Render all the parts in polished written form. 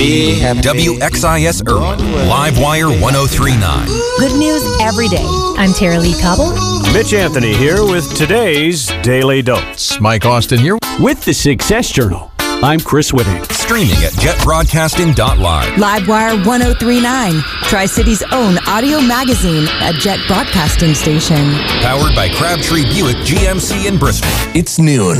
Be happy. WXIS Irwin, Livewire 1039. Good news every day. I'm Tara Lee Cobble. Mitch Anthony here with today's Daily Dose. Mike Austin here. With the Success Journal, I'm Chris Whitting. Streaming at jetbroadcasting.live. Livewire 1039, Tri-City's own audio magazine, a Jet broadcasting station. Powered by Crabtree Buick GMC in Bristol. It's noon.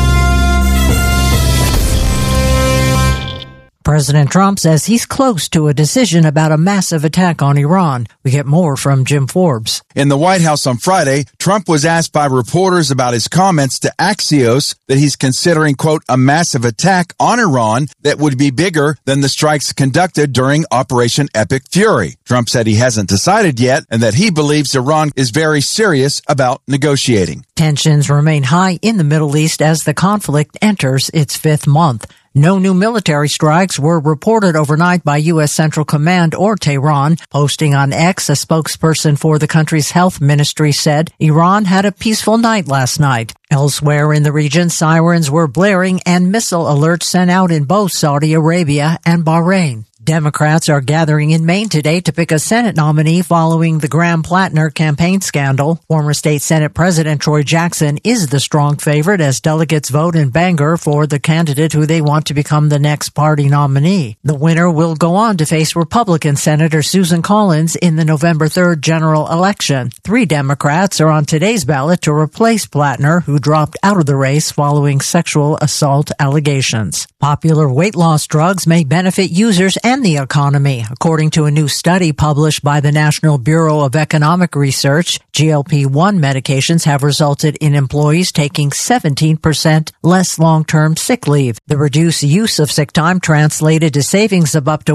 President Trump says he's close to a decision about a massive attack on Iran. We get more from Jim Forbes. In the White House on Friday, Trump was asked by reporters about his comments to Axios that he's considering, quote, a massive attack on Iran that would be bigger than the strikes conducted during Operation Epic Fury. Trump said he hasn't decided yet and that he believes Iran is very serious about negotiating. Tensions remain high in the Middle East as the conflict enters its fifth month. No new military strikes were reported overnight by U.S. Central Command or Tehran. Posting on X, a spokesperson for the country's health ministry said Iran had a peaceful night last night. Elsewhere in the region, sirens were blaring and missile alerts sent out in both Saudi Arabia and Bahrain. Democrats are gathering in Maine today to pick a Senate nominee following the Graham-Plattner campaign scandal. Former state Senate President Troy Jackson is the strong favorite as delegates vote in Bangor for the candidate who they want to become the next party nominee. The winner will go on to face Republican Senator Susan Collins in the November 3rd general election. 3 Democrats are on today's ballot to replace Plattner, who dropped out of the race following sexual assault allegations. Popular weight loss drugs may benefit users and the economy. According to a new study published by the National Bureau of Economic Research, GLP-1 medications have resulted in employees taking 17% less long-term sick leave. The reduced use of sick time translated to savings of up to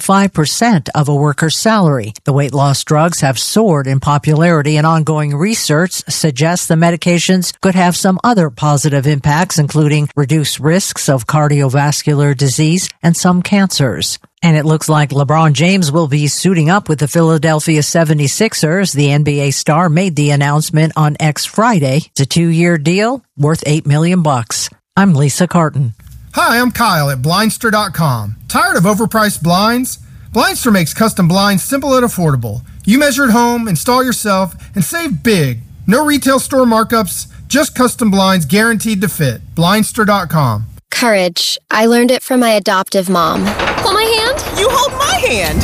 1.5% of a worker's salary. The weight loss drugs have soared in popularity, and ongoing research suggests the medications could have some other positive impacts, including reduced risks of cardiovascular disease and some cancers. And it looks like LeBron James will be suiting up with the Philadelphia 76ers. The NBA star made the announcement on X Friday. It's a 2-year deal worth $8 million. I'm Lisa Carton. Hi, I'm Kyle at Blindster.com. Tired of overpriced blinds? Blindster makes custom blinds simple and affordable. You measure at home, install yourself, and save big. No retail store markups, just custom blinds guaranteed to fit. Blindster.com. Courage. I learned it from my adoptive mom. Hold my hand. You hold my hand.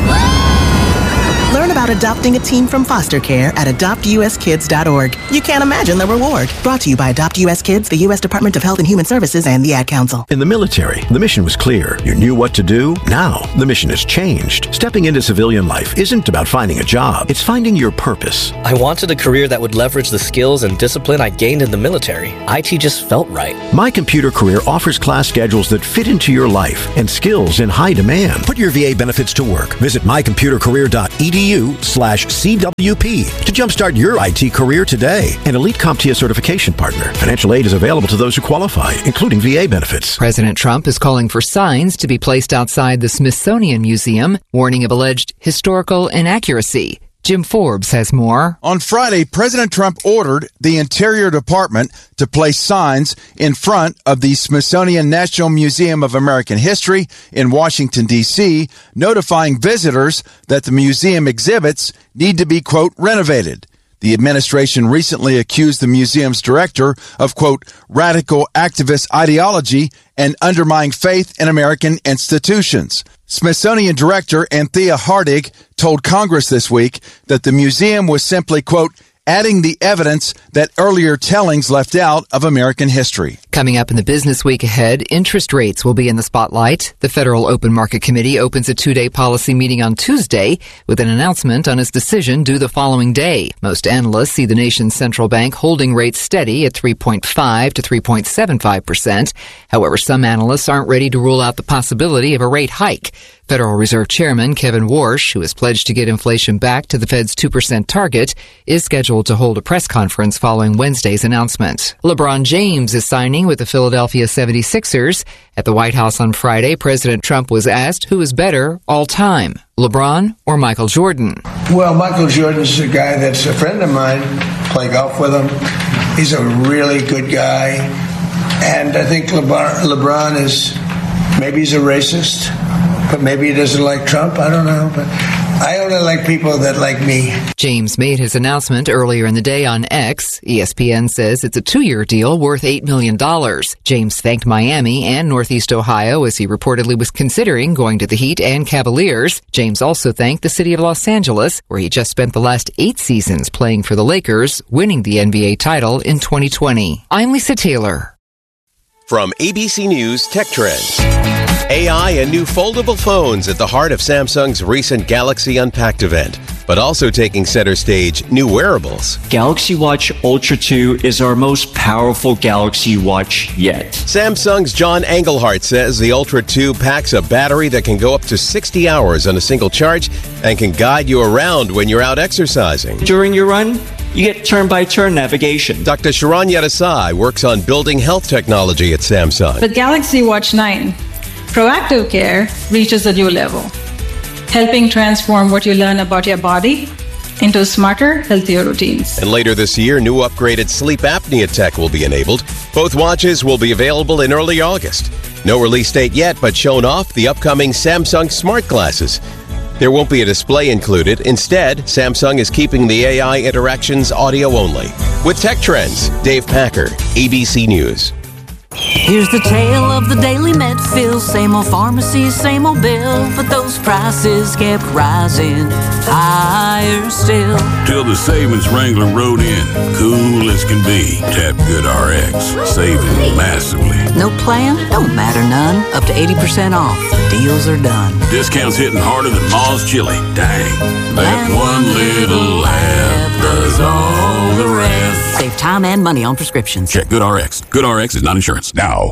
Learn about adopting a teen from foster care at adoptuskids.org. You can't imagine the reward. Brought to you by Adopt US Kids, the U.S. Department of Health and Human Services, and the Ad Council. In the military, the mission was clear. You knew what to do. Now, the mission has changed. Stepping into civilian life isn't about finding a job. It's finding your purpose. I wanted a career that would leverage the skills and discipline I gained in the military. IT just felt right. My Computer Career offers class schedules that fit into your life and skills in high demand. Put your VA benefits to work. Visit mycomputercareer.edu/CWP to jumpstart your IT career today. An elite CompTIA certification partner. Financial aid is available to those who qualify, including VA benefits. President Trump is calling for signs to be placed outside the Smithsonian Museum, warning of alleged historical inaccuracy. Jim Forbes has more. On Friday, President Trump ordered the Interior Department to place signs in front of the Smithsonian National Museum of American History in Washington, D.C., notifying visitors that the museum exhibits need to be, quote, renovated. The administration recently accused the museum's director of, quote, radical activist ideology and undermining faith in American institutions. Smithsonian Director Anthea Hardig told Congress this week that the museum was simply, quote, adding the evidence that earlier tellings left out of American history. Coming up in the business week ahead, interest rates will be in the spotlight. The Federal Open Market Committee opens a 2-day policy meeting on Tuesday with an announcement on its decision due the following day. Most analysts see the nation's central bank holding rates steady at 3.5 to 3.75%. However, some analysts aren't ready to rule out the possibility of a rate hike. Federal Reserve Chairman Kevin Warsh, who has pledged to get inflation back to the Fed's 2% target, is scheduled to hold a press conference following Wednesday's announcement. LeBron James is signing with the Philadelphia 76ers. At the White House on Friday, President Trump was asked who is better all time, LeBron or Michael Jordan. Well, Michael Jordan's a guy that's a friend of mine. Play golf with him. He's a really good guy. And I think LeBron is, maybe he's a racist, But maybe he doesn't like Trump. I don't know. But I only like people that like me. James made his announcement earlier in the day on X. ESPN says it's a 2-year deal worth $8 million. James thanked Miami and Northeast Ohio as he reportedly was considering going to the Heat and Cavaliers. James also thanked the city of Los Angeles, where he just spent the last 8 seasons playing for the Lakers, winning the NBA title in 2020. I'm Lisa Taylor. From ABC News Tech Trends. AI and new foldable phones at the heart of Samsung's recent Galaxy Unpacked event, but also taking center stage, new wearables. Galaxy Watch Ultra 2 is our most powerful Galaxy Watch yet. Samsung's John Engelhardt says the Ultra 2 packs a battery that can go up to 60 hours on a single charge and can guide you around when you're out exercising. During your run, you get turn-by-turn navigation. Dr. Sharanya Desai works on building health technology at Samsung. With Galaxy Watch 9, proactive care reaches a new level, helping transform what you learn about your body into smarter, healthier routines. And later this year, new upgraded sleep apnea tech will be enabled. Both watches will be available in early August. No release date yet, but shown off the upcoming Samsung Smart Glasses. There won't be a display included. Instead, Samsung is keeping the AI interactions audio only. With Tech Trends, Dave Packer, ABC News. Here's the tale of the daily Medfill. Same old pharmacy, same old bill, but those prices kept rising higher still. Till the savings wrangler rode in, cool as can be. Tap GoodRx, saving massively. No plan? Don't matter none. Up to 80% off. Deals are done. Discounts hitting harder than Ma's chili. Dang. That one little laugh does all the rest. Save time and money on prescriptions. Check GoodRx. GoodRx is not insurance. Now,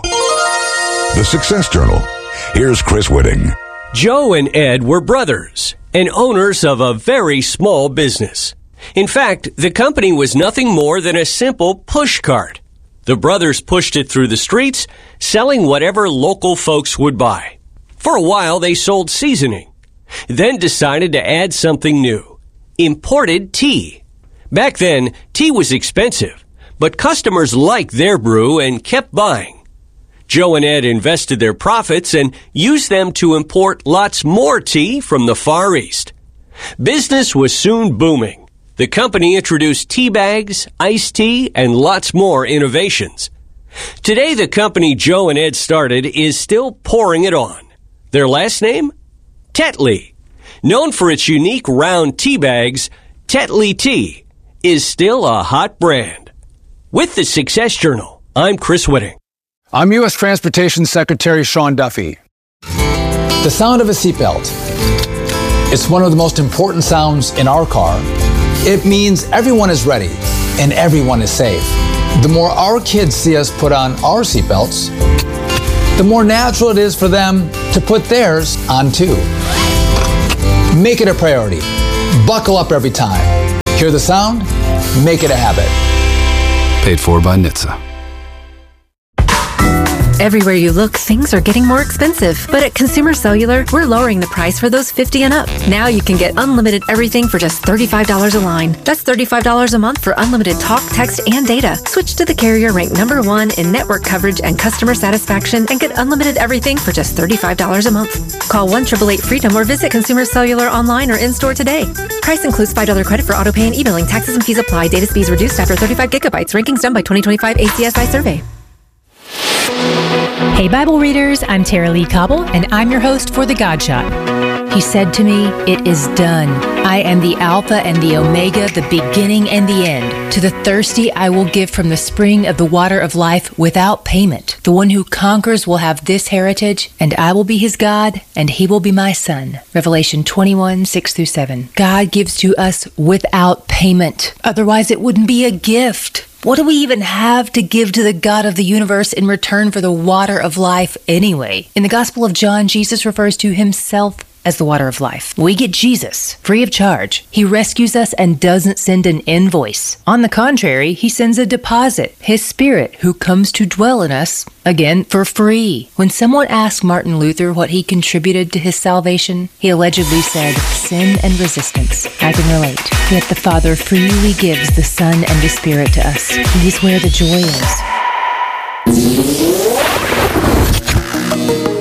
the Success Journal. Here's Chris Whitting. Joe and Ed were brothers and owners of a very small business. In fact, the company was nothing more than a simple push cart. The brothers pushed it through the streets, selling whatever local folks would buy. For a while, they sold seasoning, then decided to add something new: imported tea. Back then, tea was expensive, but customers liked their brew and kept buying. Joe and Ed invested their profits and used them to import lots more tea from the Far East. Business was soon booming. The company introduced tea bags, iced tea, and lots more innovations. Today, the company Joe and Ed started is still pouring it on. Their last name? Tetley. Known for its unique round tea bags, Tetley Tea is still a hot brand. With the Success Journal, I'm Chris Whitting. I'm U.S. Transportation Secretary Sean Duffy. The sound of a seatbelt. It's one of the most important sounds in our car. It means everyone is ready and everyone is safe. The more our kids see us put on our seatbelts, the more natural it is for them to put theirs on too. Make it a priority. Buckle up every time. Hear the sound? Make it a habit. Paid for by NHTSA. Everywhere you look, things are getting more expensive. But at Consumer Cellular, we're lowering the price for those 50 and up. Now you can get unlimited everything for just $35 a line. That's $35 a month for unlimited talk, text, and data. Switch to the carrier ranked #1 in network coverage and customer satisfaction and get unlimited everything for just $35 a month. Call 1-888-FREEDOM or visit Consumer Cellular online or in-store today. Price includes $5 credit for autopay and e-billing. Taxes and fees apply. Data speeds reduced after 35 gigabytes. Rankings done by 2025 ACSI survey. Hey Bible readers, I'm Tara Lee Cobble, and I'm your host for The God Shot. He said to me, "It is done. I am the Alpha and the Omega, the beginning and the end. To the thirsty I will give from the spring of the water of life without payment. The one who conquers will have this heritage, and I will be his God, and he will be my son." Revelation 21, 6-7. God gives to us without payment. Otherwise it wouldn't be a gift. What do we even have to give to the God of the universe in return for the water of life anyway? In the Gospel of John, Jesus refers to himself as the water of life. We get Jesus free of charge. He rescues us and doesn't send an invoice. On the contrary, he sends a deposit, his Spirit, who comes to dwell in us, again, for free. When someone asked Martin Luther what he contributed to his salvation, he allegedly said, "Sin and resistance." I can relate. Yet the Father freely gives the Son and the Spirit to us. He's where the joy is.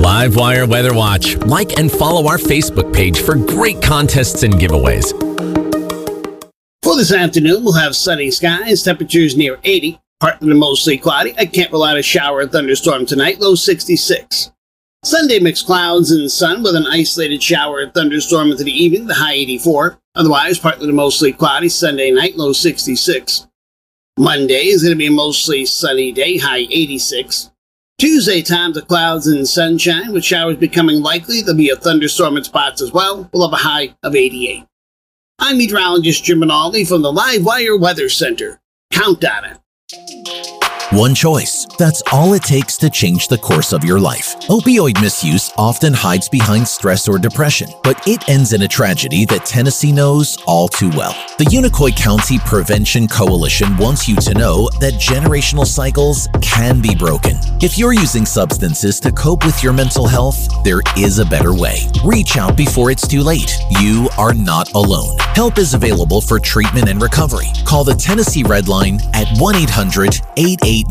Livewire Weather Watch. Like and follow our Facebook page for great contests and giveaways. For this afternoon, we'll have sunny skies, temperatures near 80, partly to mostly cloudy. I can't rule out a shower or thunderstorm tonight, low 66. Sunday, mixed clouds and sun with an isolated shower or thunderstorm into the evening, the high 84. Otherwise, partly to mostly cloudy, Sunday night, low 66. Monday is going to be a mostly sunny day, high 86. Tuesday, times of clouds and sunshine, with showers becoming likely. There'll be a thunderstorm in spots as well. We'll have a high of 88. I'm meteorologist Jim Rinaldi from the Livewire Weather Center. Count on it. One choice. That's all it takes to change the course of your life. Opioid misuse often hides behind stress or depression, but it ends in a tragedy that Tennessee knows all too well. The Unicoi County Prevention Coalition wants you to know that generational cycles can be broken. If you're using substances to cope with your mental health, there is a better way. Reach out before it's too late. You are not alone. Help is available for treatment and recovery. Call the Tennessee Red Line at 1-800-889-9789.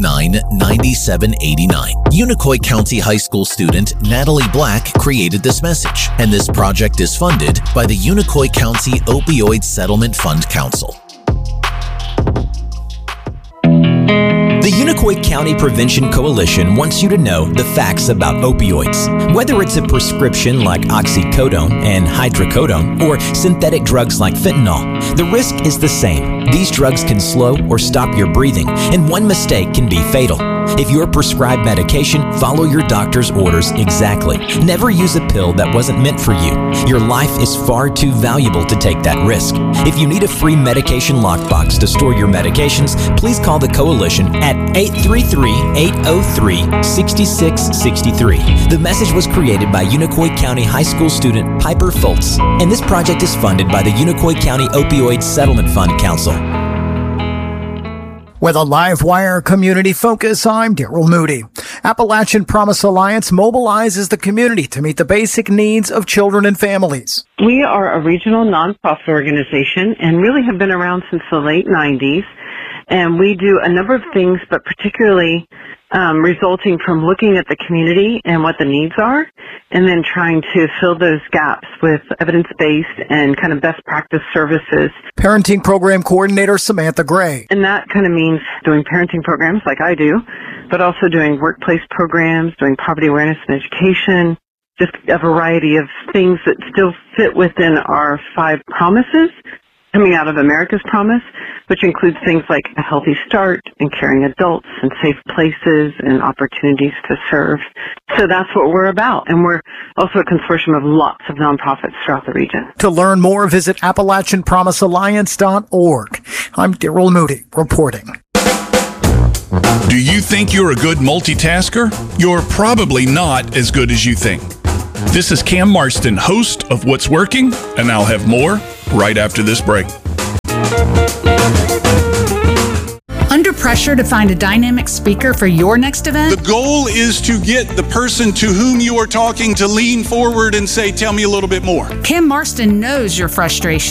Unicoi County High School student Natalie Black created this message, and this project is funded by the Unicoi County Opioid Settlement Fund Council. The Unicoi County Prevention Coalition wants you to know the facts about opioids. Whether it's a prescription like oxycodone and hydrocodone or synthetic drugs like fentanyl, the risk is the same. These drugs can slow or stop your breathing, and one mistake can be fatal. If you're prescribed medication, follow your doctor's orders exactly. Never use a pill that wasn't meant for you. Your life is far too valuable to take that risk. If you need a free medication lockbox to store your medications, please call the Coalition at 833-803-6663. The message was created by Unicoi County High School student Piper Foltz, and this project is funded by the Unicoi County Opioid Settlement Fund Council. With a Livewire community focus, I'm Daryl Moody. Appalachian Promise Alliance mobilizes the community to meet the basic needs of children and families. We are a regional nonprofit organization and really have been around since the late 90s. And we do a number of things, but particularly resulting from looking at the community and what the needs are, and then trying to fill those gaps with evidence-based and kind of best practice services. Parenting Program Coordinator Samantha Gray. And that kind of means doing parenting programs like I do, but also doing workplace programs, doing poverty awareness and education, just a variety of things that still fit within our 5 promises coming out of America's Promise, which includes things like a healthy start and caring adults and safe places and opportunities to serve. So that's what we're about. And we're also a consortium of lots of nonprofits throughout the region. To learn more, visit AppalachianPromiseAlliance.org. I'm Daryl Moody reporting. Do you think you're a good multitasker? You're probably not as good as you think. This is Cam Marston, host of What's Working, and I'll have more right after this break. Under pressure to find a dynamic speaker for your next event? The goal is to get the person to whom you are talking to lean forward and say, tell me a little bit more. Cam Marston knows your frustration